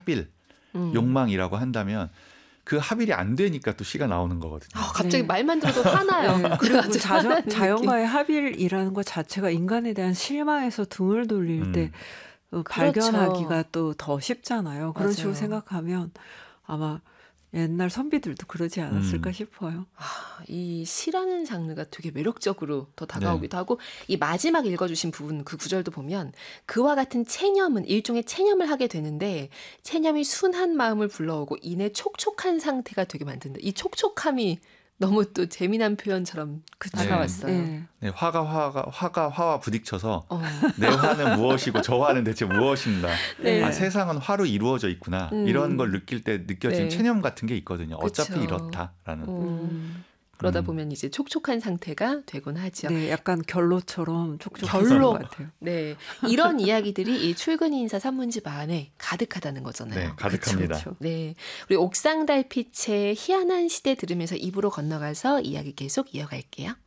합일, 욕망이라고 한다면 그 합일이 안 되니까 또 시가 나오는 거거든요. 갑자기 말만 들어도 화나요. 네. 그리고 자연과의 합일이라는 것 자체가 인간에 대한 실망에서 등을 돌릴 때 발견하기가 또 더 쉽잖아요. 그런 식으로 생각하면 아마 옛날 선비들도 그러지 않았을까 싶어요. 이 시라는 장르가 되게 매력적으로 더 다가오기도 하고 이 마지막 읽어주신 부분 그 구절도 보면 그와 같은 체념은 일종의 체념을 하게 되는데 체념이 순한 마음을 불러오고 이내 촉촉한 상태가 되게 만든다. 이 촉촉함이 너무 또 재미난 표현처럼 다가왔어요. 네, 화와 부딪혀서 내 화는 무엇이고 저 화는 대체 무엇인가. 네. 세상은 화로 이루어져 있구나. 이런 걸 느낄 때 느껴지는 체념 같은 게 있거든요. 어차피 그쵸. 이렇다라는. 그러다 보면 이제 촉촉한 상태가 되곤 하죠. 네, 약간 결로처럼 촉촉한 것 같아요. 네, 이런 이야기들이 이 출근이 인사 산문집 안에 가득하다는 거잖아요. 네, 가득합니다. 그쵸. 네, 우리 옥상 달빛의 희한한 시대 들으면서 입으로 건너가서 이야기 계속 이어갈게요.